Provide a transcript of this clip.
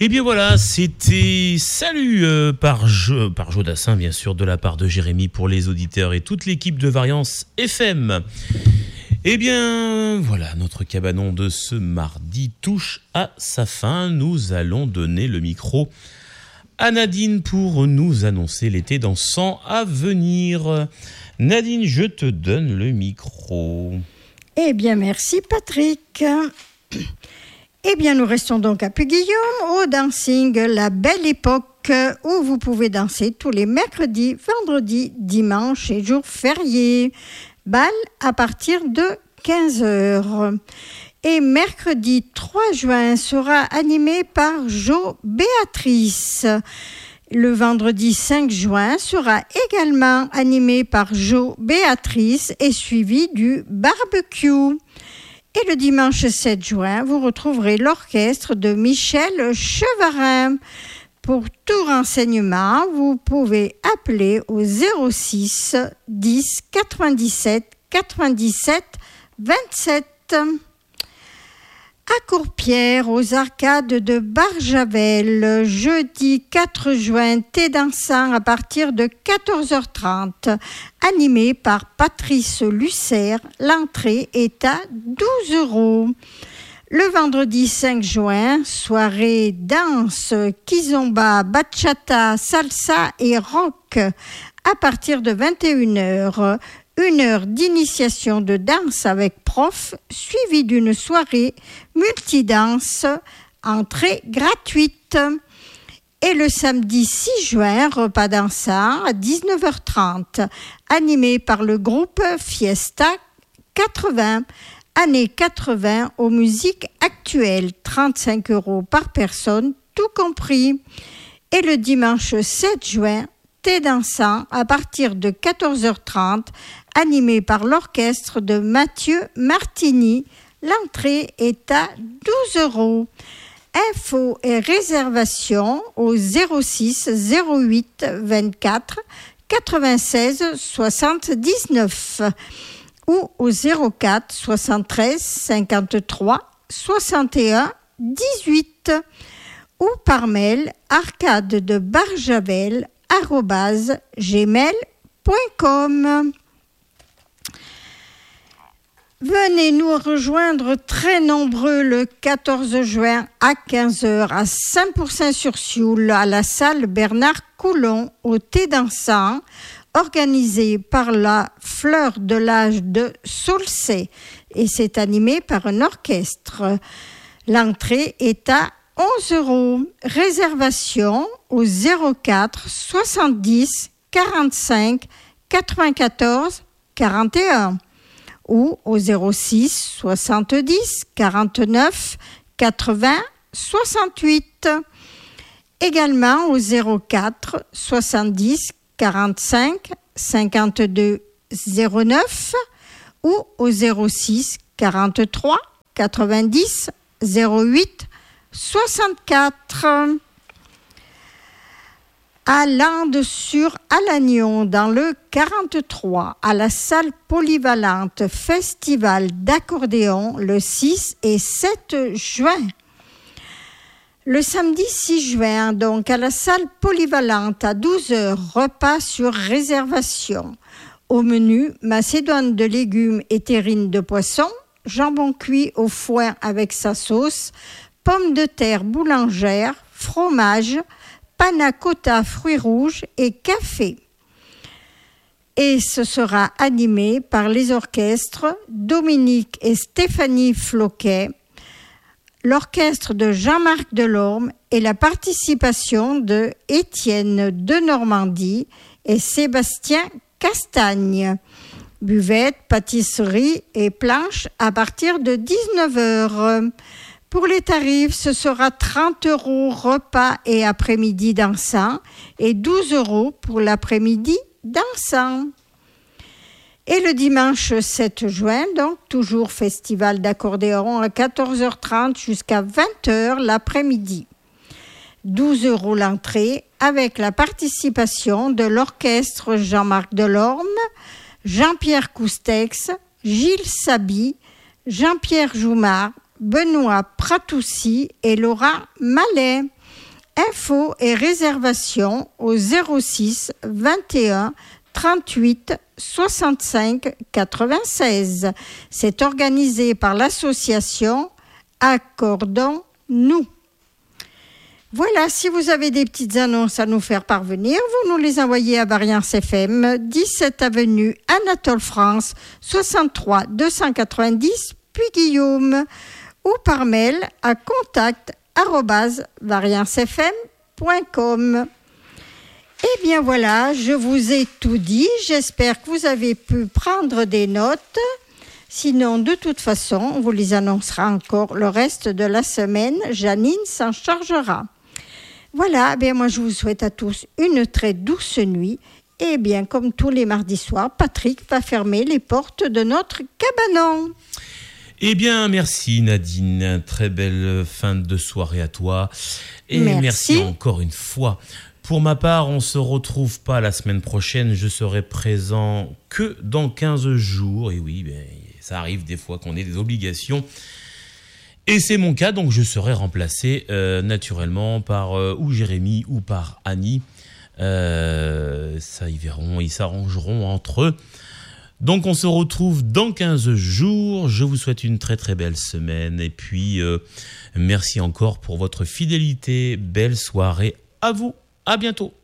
Et bien voilà, c'était salut par Jodassin, bien sûr, de la part de Jérémy pour les auditeurs et toute l'équipe de Variance FM. Eh bien, voilà, notre cabanon de ce mardi touche à sa fin. Nous allons donner le micro à Nadine pour nous annoncer l'été dansant à venir. Nadine, je te donne le micro. Eh bien, merci Patrick. Eh bien, nous restons donc à Puy-Guillaume, au dancing La Belle Époque, où vous pouvez danser tous les mercredis, vendredis, dimanches et jours fériés. Bal à partir de 15h. Et mercredi 3 juin sera animé par Jo Béatrice. Le vendredi 5 juin sera également animé par Jo Béatrice et suivi du barbecue. Et le dimanche 7 juin, vous retrouverez l'orchestre de Michel Chevarin. Pour tout renseignement, vous pouvez appeler au 06 10 97 97 27. À Courpierre, aux arcades de Barjavel, jeudi 4 juin, thé dansant à partir de 14h30, animé par Patrice Lucère. L'entrée est à 12 €. Le vendredi 5 juin, soirée danse, kizomba, bachata, salsa et rock à partir de 21h. 1 heure d'initiation de danse avec prof, suivie d'une soirée multidanse, entrée gratuite. Et le samedi 6 juin, repas dansant à 19h30, animé par le groupe Fiesta 80, années 80 aux musiques actuelles, 35 € par personne, tout compris. Et le dimanche 7 juin, thé dansant à partir de 14h30, animé par l'orchestre de Mathieu Martini. L'entrée est à 12 €. Infos et réservations au 06 08 24 96 79 ou au 04 73 53 61 18 ou par mail arcadedebarjavel@gmail.com. Venez nous rejoindre très nombreux le 14 juin à 15h à Saint-Pourçain-sur-Sioule, à la salle Bernard Coulon, au thé dansant, organisé par la Fleur de l'âge de Saulcey, et c'est animé par un orchestre. L'entrée est à 11 €. Réservation au 04 70 45 94 41 ou au 06 70 49 80 68. Également au 04 70 45 52 09 ou au 06 43 90 08 64. À Landes-sur-Alagnon, dans le 43, à la salle polyvalente Festival d'accordéon, le 6 et 7 juin. Le samedi 6 juin, donc, à la salle polyvalente, à 12h, repas sur réservation. Au menu, macédoine de légumes et terrine de poisson, jambon cuit au foin avec sa sauce, pommes de terre boulangère, fromage, panna cotta fruits rouges et café. Et ce sera animé par les orchestres Dominique et Stéphanie Floquet, l'orchestre de Jean-Marc Delorme et la participation de Étienne de Normandie et Sébastien Castagne. Buvette, pâtisserie et planche à partir de 19h. Pour les tarifs, ce sera 30 € repas et après-midi dansant et 12 € pour l'après-midi dansant. Et le dimanche 7 juin, donc toujours festival d'accordéon à 14h30 jusqu'à 20h l'après-midi. 12 € l'entrée avec la participation de l'orchestre Jean-Marc Delorme, Jean-Pierre Coustex, Gilles Saby, Jean-Pierre Joumard, Benoît Pratoussi et Laura Mallet. Infos et réservations au 06 21 38 65 96. C'est organisé par l'association Accordons-nous. Voilà, si vous avez des petites annonces à nous faire parvenir, vous nous les envoyez à Variance FM, 17 avenue Anatole France, 63 290 Puy-Guillaume, ou par mail à contact@variancefm.com. Eh bien voilà, je vous ai tout dit. J'espère que vous avez pu prendre des notes. Sinon, de toute façon, on vous les annoncera encore le reste de la semaine. Janine s'en chargera. Voilà, eh bien moi je vous souhaite à tous une très douce nuit. Et bien, comme tous les mardis soirs, Patrick va fermer les portes de notre cabanon. Eh bien, merci Nadine. Très belle fin de soirée à toi. Et merci encore une fois. Pour ma part, on ne se retrouve pas la semaine prochaine. Je serai présent que dans 15 jours. Et oui, ça arrive des fois qu'on ait des obligations. Et c'est mon cas, donc je serai remplacé naturellement par ou Jérémy ou par Annie. Ça, ils verront, ils s'arrangeront entre eux. Donc on se retrouve dans 15 jours. Je vous souhaite une très très belle semaine. Et puis, merci encore pour votre fidélité. Belle soirée à vous. À bientôt.